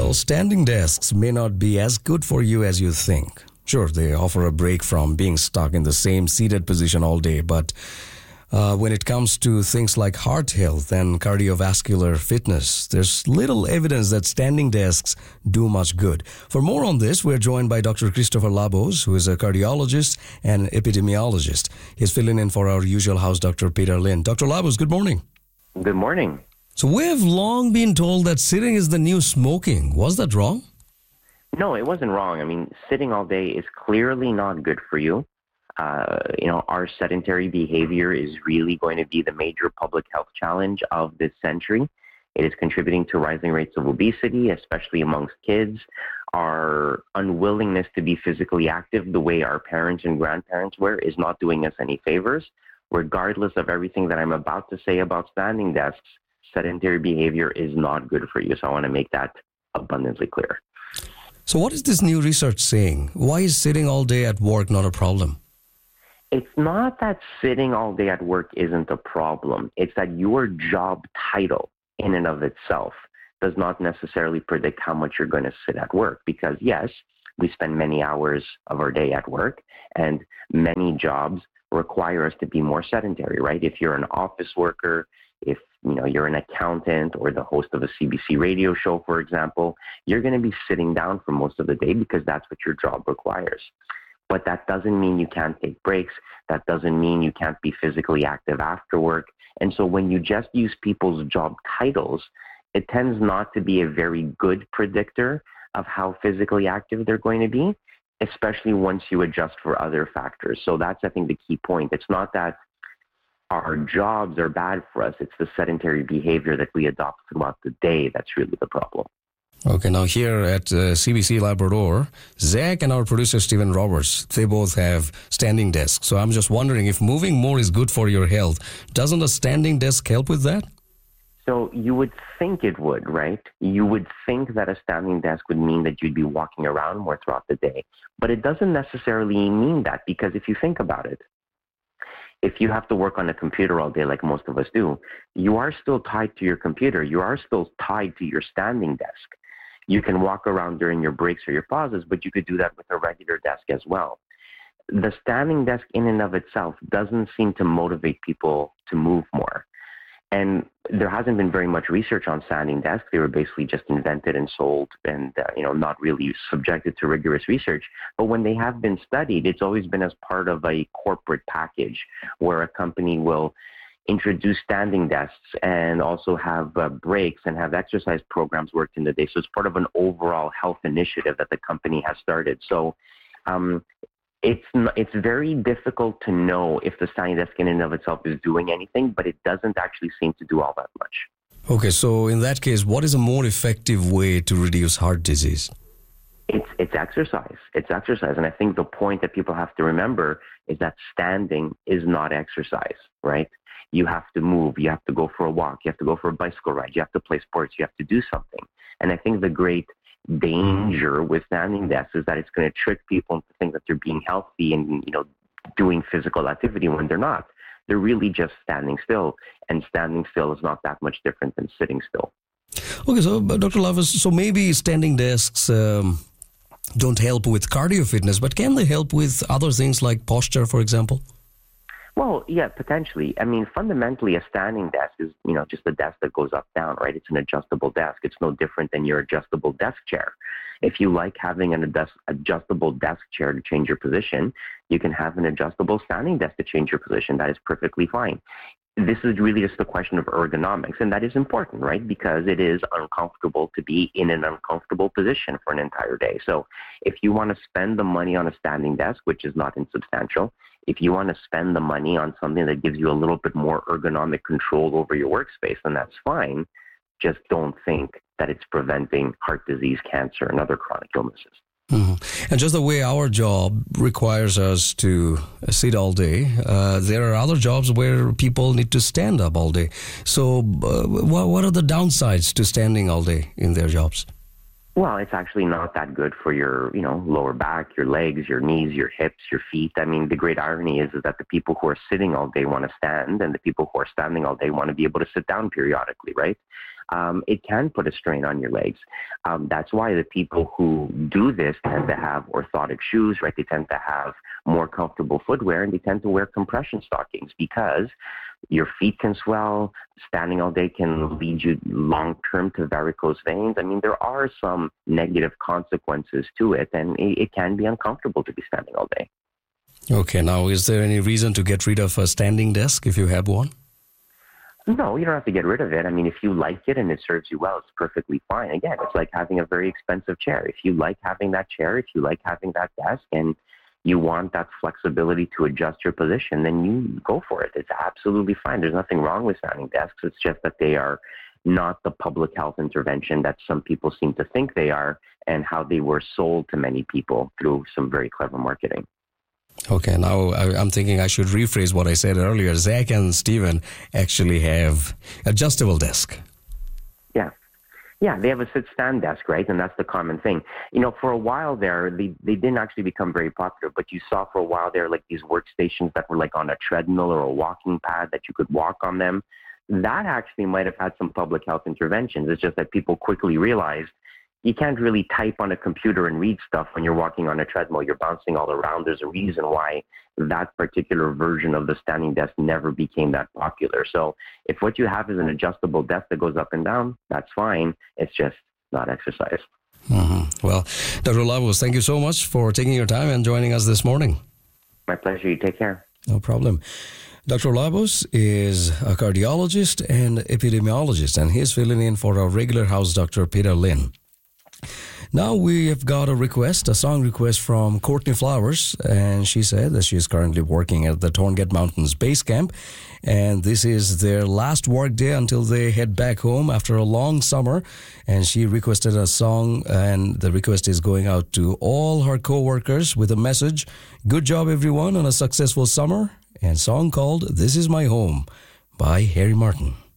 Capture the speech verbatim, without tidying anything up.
Well, standing desks may not be as good for you as you think. Sure, they offer a break from being stuck in the same seated position all day, but uh, when it comes to things like heart health and cardiovascular fitness, there's little evidence that standing desks do much good. For more on this, we're joined by Doctor Christopher Labos, who is a cardiologist and epidemiologist. He's filling in for our usual house, Doctor Peter Lynn. Doctor Labos, good morning. Good morning. So we have long been told that sitting is the new smoking. Was that wrong? No, it wasn't wrong. I mean, sitting all day is clearly not good for you. Uh, you know, our sedentary behavior is really going to be the major public health challenge of this century. It is contributing to rising rates of obesity, especially amongst kids. Our unwillingness to be physically active the way our parents and grandparents were is not doing us any favors. Regardless of everything that I'm about to say about standing desks, sedentary behavior is not good for you. So I want to make that abundantly clear. So what is this new research saying? Why is sitting all day at work not a problem? It's not that sitting all day at work isn't a problem. It's that your job title in and of itself does not necessarily predict how much you're going to sit at work. Because yes, we spend many hours of our day at work, and many jobs require us to be more sedentary, right? If you're an office worker, if you know you're an accountant or the host of a C B C radio show, for example, you're going to be sitting down for most of the day because that's what your job requires. But that doesn't mean you can't take breaks. That doesn't mean you can't be physically active after work. And so when you just use people's job titles, it tends not to be a very good predictor of how physically active they're going to be, especially once you adjust for other factors. So that's, I think, the key point. It's not that our jobs are bad for us. It's the sedentary behavior that we adopt throughout the day that's really the problem. Okay, now here at uh, C B C Labrador, Zach and our producer Stephen Roberts, they both have standing desks. So I'm just wondering if moving more is good for your health. Doesn't a standing desk help with that? So you would think it would, right? You would think that a standing desk would mean that you'd be walking around more throughout the day. But it doesn't necessarily mean that, because if you think about it, if you have to work on a computer all day like most of us do, you are still tied to your computer. You are still tied to your standing desk. You can walk around during your breaks or your pauses, but you could do that with a regular desk as well. The standing desk in and of itself doesn't seem to motivate people to move more. And there hasn't been very much research on standing desks. They were basically just invented and sold and, uh, you know, not really subjected to rigorous research. But when they have been studied, it's always been as part of a corporate package where a company will introduce standing desks and also have uh, breaks and have exercise programs worked in the day. So it's part of an overall health initiative that the company has started. So um, it's it's very difficult to know if the standing desk in and of itself is doing anything, but it doesn't actually seem to do all that much. Okay, so in that case, what is a more effective way to reduce heart disease? It's it's exercise. It's exercise. And I think the point that people have to remember is that standing is not exercise, right? You have to move. You have to go for a walk. You have to go for a bicycle ride. You have to play sports. You have to do something. And I think the great danger with standing desks is that it's going to trick people into thinking that they're being healthy and, you know, doing physical activity when they're not. They're really just standing still. And standing still is not that much different than sitting still. Okay, so Doctor Labos, so maybe standing desks um, don't help with cardio fitness, but can they help with other things like posture, for example? Well, yeah, potentially. I mean, fundamentally, a standing desk is, you know, just a desk that goes up, down, right? It's an adjustable desk. It's no different than your adjustable desk chair. If you like having an adjustable desk chair to change your position, you can have an adjustable standing desk to change your position. That is perfectly fine. This is really just a question of ergonomics, and that is important, right? Because it is uncomfortable to be in an uncomfortable position for an entire day. So if you want to spend the money on a standing desk, which is not insubstantial, if you want to spend the money on something that gives you a little bit more ergonomic control over your workspace, then that's fine. Just don't think that it's preventing heart disease, cancer, and other chronic illnesses. Mm-hmm. And just the way our job requires us to sit all day, uh, there are other jobs where people need to stand up all day. So uh, what are the downsides to standing all day in their jobs? Well, it's actually not that good for your, you know, lower back, your legs, your knees, your hips, your feet. I mean, the great irony is, is that the people who are sitting all day want to stand, and the people who are standing all day want to be able to sit down periodically, right? um, it can put a strain on your legs. Um, that's why the people who do this tend to have orthotic shoes, right? They tend to have more comfortable footwear, and they tend to wear compression stockings because your feet can swell. Standing all day can lead you long-term to varicose veins. I mean, there are some negative consequences to it, and it, it can be uncomfortable to be standing all day. Okay, now is there any reason to get rid of a standing desk if you have one? No, you don't have to get rid of it. I mean, if you like it and it serves you well, it's perfectly fine. Again, it's like having a very expensive chair. If you like having that chair, if you like having that desk, and you want that flexibility to adjust your position, then you go for it. It's absolutely fine. There's nothing wrong with standing desks. It's just that they are not the public health intervention that some people seem to think they are, and how they were sold to many people through some very clever marketing. Okay, now I, I'm thinking I should rephrase what I said earlier. Zach and Steven actually have adjustable desk. Yeah. Yeah, they have a sit-stand desk, right? And that's the common thing. You know, for a while there, they, they didn't actually become very popular, but you saw for a while there like these workstations that were like on a treadmill or a walking pad that you could walk on them. That actually might have had some public health interventions. It's just that people quickly realized you can't really type on a computer and read stuff when you're walking on a treadmill. You're bouncing all around. There's a reason why that particular version of the standing desk never became that popular. So if what you have is an adjustable desk that goes up and down, that's fine. It's just not exercise. Mm-hmm. Well, Doctor Labos, thank you so much for taking your time and joining us this morning. My pleasure. You take care. No problem. Doctor Labos is a cardiologist and epidemiologist, and he's filling in for our regular house Doctor Peter Lynn. Now we have got a request, a song request from Courtney Flowers, and she said that she is currently working at the Torngat Mountains Base Camp, and this is their last work day until they head back home after a long summer, and she requested a song, and the request is going out to all her co-workers with a message: good job everyone on a successful summer, and song called This Is My Home by Harry Martin.